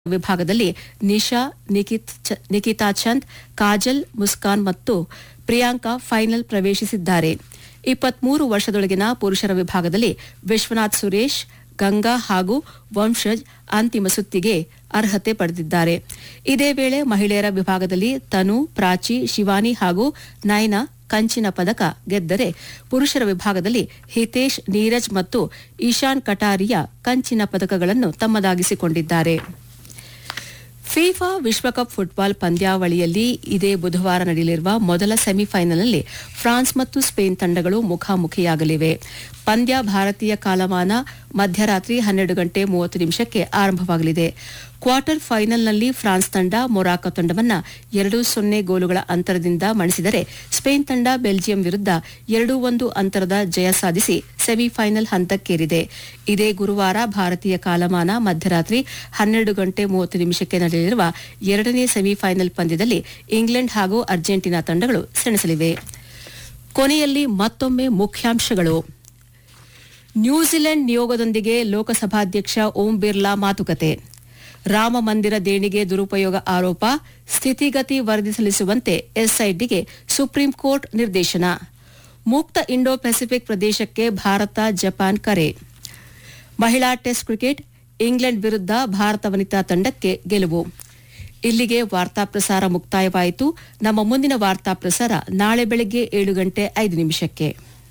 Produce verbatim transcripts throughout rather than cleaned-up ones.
ವಿಭಾಗದಲ್ಲಿ ನಿಶಾ, ನಿಕಿತ್ ಚ- ನಿಕಿತಾ ಚಂದ್, ಕಾಜಲ್, ಮುಸ್ಕಾನ್ ಮತ್ತು ಪ್ರಿಯಾಂಕಾ ಫೈನಲ್ ಪ್ರವೇಶಿಸಿದ್ದಾರೆ. ಇಪ್ಪತ್ಮೂರು ವರ್ಷದೊಳಗಿನ ಪುರುಷರ ವಿಭಾಗದಲ್ಲಿ ವಿಶ್ವನಾಥ್ ಸುರೇಶ್, ಗಂಗಾ ಹಾಗೂ ವಂಶಜ್ ಅಂತಿಮ ಸುತ್ತಿಗೆ ಅರ್ಹತೆ ಪಡೆದಿದ್ದಾರೆ. ಇದೇ ವೇಳೆ ಮಹಿಳೆಯರ ವಿಭಾಗದಲ್ಲಿ ತನು, ಪ್ರಾಚಿ, ಶಿವಾನಿ ಹಾಗೂ ನೈನಾ ಕಂಚಿನ ಪದಕ ಗೆದ್ದರೆ, ಪುರುಷರ ವಿಭಾಗದಲ್ಲಿ ಹಿತೇಶ್, ನೀರಜ್ ಮತ್ತು ಈಶಾನ್ ಕಟಾರಿಯಾ ಕಂಚಿನ ಪದಕಗಳನ್ನು ತಮ್ಮದಾಗಿಸಿಕೊಂಡಿದ್ದಾರೆ. ಫಿಫಾ ವಿಶ್ವಕಪ್ ಫುಟ್ಬಾಲ್ ಪಂದ್ಯಾವಳಿಯಲ್ಲಿ ಇದೇ ಬುಧವಾರ ನಡೆಯಲಿರುವ ಮೊದಲ ಸೆಮಿಫೈನಲ್ನಲ್ಲಿ ಫ್ರಾನ್ಸ್ ಮತ್ತು ಸ್ಪೇನ್ ತಂಡಗಳು ಮುಖಾಮುಖಿಯಾಗಲಿವೆ. ಪಂದ್ಯ ಭಾರತೀಯ ಕಾಲಮಾನ ಮಧ್ಯರಾತ್ರಿ ಹನ್ನೆರಡು ಗಂಟೆ ಮೂವತ್ತು ನಿಮಿಷಕ್ಕೆ ಆರಂಭವಾಗಲಿದೆ. ಕ್ವಾರ್ಟರ್ ಫೈನಲ್ನಲ್ಲಿ ಫ್ರಾನ್ಸ್ ತಂಡ ಮೊರಾಕೊ ತಂಡವನ್ನು ಎರಡು ಸೊನ್ನೆ ಗೋಲುಗಳ ಅಂತರದಿಂದ ಮಣಿಸಿದರೆ, ಸ್ಪೇನ್ ತಂಡ ಬೆಲ್ಜಿಯಂ ವಿರುದ್ಧ ಎರಡು ಒಂದು ಅಂತರದ ಜಯ ಸಾಧಿಸಿ ಸೆಮಿಫೈನಲ್ ಹಂತಕ್ಕೇರಿದೆ. ಇದೇ ಗುರುವಾರ ಭಾರತೀಯ ಕಾಲಮಾನ ಮಧ್ಯರಾತ್ರಿ ಹನ್ನೆರಡು ಗಂಟೆ ಮೂವತ್ತು ನಿಮಿಷಕ್ಕೆ ನಡೆಯಲಿರುವ ಎರಡನೇ ಸೆಮಿಫೈನಲ್ ಪಂದ್ಯದಲ್ಲಿ ಇಂಗ್ಲೆಂಡ್ ಹಾಗೂ ಅರ್ಜೆಂಟೀನಾ ತಂಡಗಳು ಸೆಣಸಲಿವೆ. ಕೊನೆಯಲ್ಲಿ ಮತ್ತೊಮ್ಮೆ ಮುಖ್ಯಾಂಶಗಳು. ನ್ಯೂಜಿಲೆಂಡ್ ನಿಯೋಗದೊಂದಿಗೆ ಲೋಕಸಭಾಧ್ಯಕ್ಷ ಓಂ ಬಿರ್ಲಾ ಮಾತುಕತೆ. ರಾಮ ಮಂದಿರ ದೇಣಿಗೆ ದುರುಪಯೋಗ ಆರೋಪ, ಸ್ಥಿತಿಗತಿ ವರದಿ ಸಲ್ಲಿಸುವಂತೆ ಎಸ್ಐಟಿಗೆ ಸುಪ್ರೀಂ ಕೋರ್ಟ್ ನಿರ್ದೇಶನ. ಮುಕ್ತ ಇಂಡೋ ಪೆಸಿಫಿಕ್ ಪ್ರದೇಶಕ್ಕೆ ಭಾರತ ಜಪಾನ್ ಕರೆ. ಮಹಿಳಾ ಟೆಸ್ಟ್ ಕ್ರಿಕೆಟ್, ಇಂಗ್ಲೆಂಡ್ ವಿರುದ್ಧ ಭಾರತ ವನಿತಾ ತಂಡಕ್ಕೆ ಗೆಲುವು. ಇಲ್ಲಿಗೆ ವಾರ್ತಾ ಪ್ರಸಾರ ಮುಕ್ತಾಯವಾಯಿತು. ನಮ್ಮ ಮುಂದಿನ ವಾರ್ತಾ ಪ್ರಸಾರ ನಾಳೆ ಬೆಳಗ್ಗೆ ಏಳು ಗಂಟೆ ಐದು ನಿಮಿಷಕ್ಕೆ.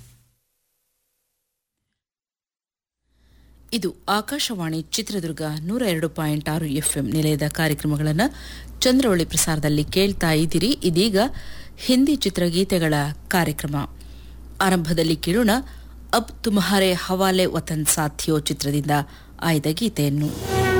ಇದು ಆಕಾಶವಾಣಿ ಚಿತ್ರದುರ್ಗ ನೂರ ಎರಡು ಪಾಯಿಂಟ್ ಆರು ಎಫ್ಎಂ ನಿಲಯದ ಕಾರ್ಯಕ್ರಮಗಳನ್ನು ಚಂದ್ರವಳ್ಳಿ ಪ್ರಸಾರದಲ್ಲಿ ಕೇಳ್ತಾ ಇದ್ದೀರಿ. ಇದೀಗ ಹಿಂದಿ ಚಿತ್ರಗೀತೆಗಳ ಕಾರ್ಯಕ್ರಮ. ಆರಂಭದಲ್ಲಿ ಕೇಳೋಣ ಅಬ್ ತುಮ್ಹಾರೆ ಹವಾಲೆ ವತನ್ ಸಾಥಿಯೋ ಚಿತ್ರದಿಂದ ಆಯ್ದ ಗೀತೆಯನ್ನು.